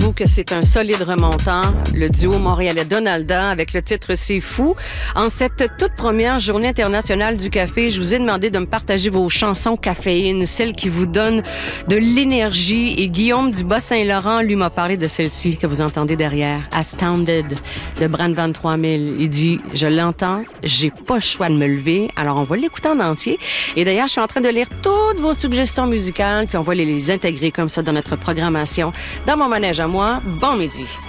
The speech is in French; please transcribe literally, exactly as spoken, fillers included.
j'avoue que c'est un solide remontant. Le duo montréalais Donalda avec le titre C'est fou. En cette toute première journée internationale du café, je vous ai demandé de me partager vos chansons caféine, celles qui vous donnent de l'énergie. Et Guillaume du Bas-Saint-Laurent, lui, m'a parlé de celle-ci que vous entendez derrière, Astounded de Brand vingt-trois mille. Il dit, je l'entends, j'ai pas le choix de me lever. Alors, on va l'écouter en entier. Et d'ailleurs, je suis en train de lire toutes vos suggestions musicales, puis on va les, les intégrer comme ça dans notre programmation. Dans mon manège à moi, bon midi.